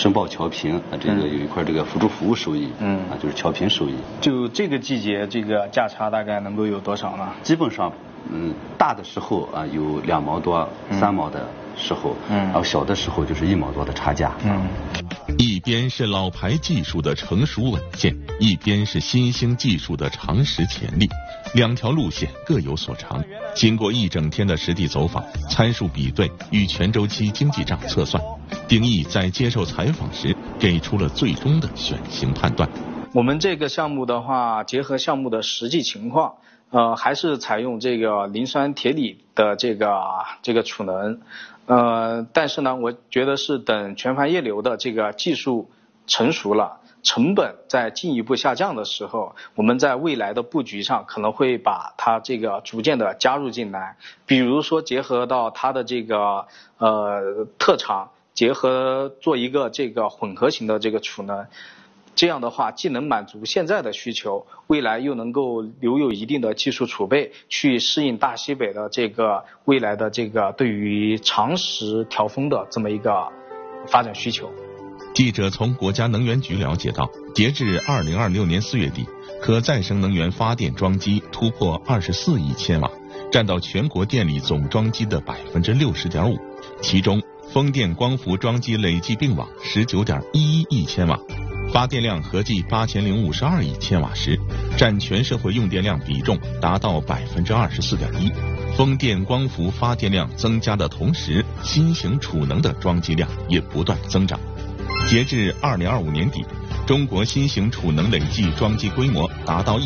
申报桥频啊，这个有一块这个辅助服务收益，就是桥频收益。 就这个季节，这个价差大概能够有多少呢？ 基本上，大的时候啊有2毛多、3毛的时候，然后小的时候就是1毛多的差价。 一边是老牌技术的成熟稳健，一边是新兴技术的长实潜力，两条路线各有所长。经过一整天的实地走访、参数比对与全周期经济账测算，丁毅在接受采访时给出了最终的选型判断。 我们这个项目的话，结合项目的实际情况，还是采用这个磷酸铁锂的这个储能。但是呢，我觉得是等全盘液流的这个技术成熟了，成本在进一步下降的时候，我们在未来的布局上可能会把它这个逐渐的加入进来，比如说结合到它的这个特长，结合做一个这个混合型的这个储能。这样的话，既能满足现在的需求，未来又能够留有一定的技术储备，去适应大西北的这个未来的这个对于长时调峰的这么一个发展需求。 记者从国家能源局了解到，截至2026年4月底，可再生能源发电装机突破24亿千瓦，占到全国电力总装机的60.5%，其中风电光伏装机累计并网19.11亿千瓦。发电量合计8052亿千瓦时，占全社会用电量比重达到24.1%。风电光伏发电量增加的同时，新型储能的装机量也不断增长。截至2025年底，中国新型储能累计装机规模达到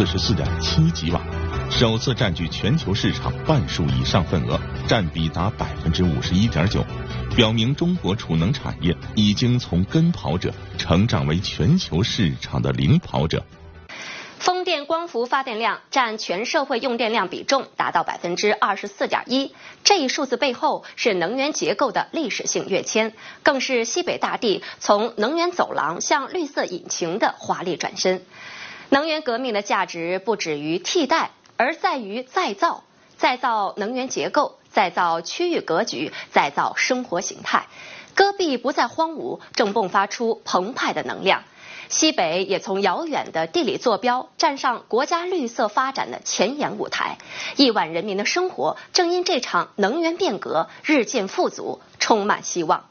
144.7吉瓦，首次占据全球市场半数以上份额，占比达51.9%。表明中国储能产业已经从跟跑者成长为全球市场的领跑者。 风电光伏发电量占全社会用电量比重达到24.1%，这一数字背后是能源结构的历史性跃迁，更是西北大地从能源走廊向绿色引擎的华丽转身。能源革命的价值不止于替代，而在于再造，再造能源结构，再造区域格局，再造生活形态。戈壁不再荒芜，正迸发出澎湃的能量。西北也从遥远的地理坐标站上国家绿色发展的前沿舞台，亿万人民的生活正因这场能源变革日渐富足，充满希望。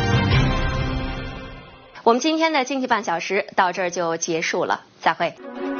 我们今天的经济半小时到这儿就结束了，再会。